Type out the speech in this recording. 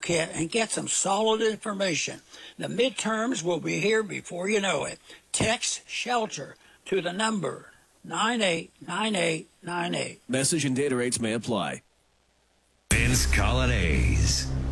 toolkit and get some solid information. The midterms will be here before you know it. Text SHELTER to the number 989898. Message and data rates may apply. Vince Colonnese.